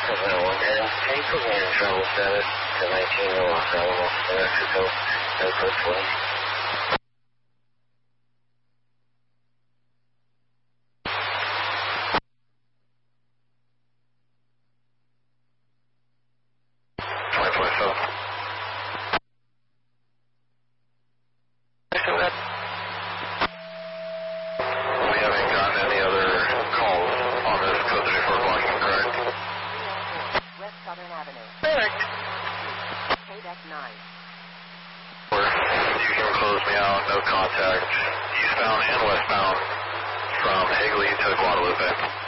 Can you put me in travel status to 19 Los Alamos, New Mexico, Airport 20? No contact eastbound and westbound from Higley to Guadalupe.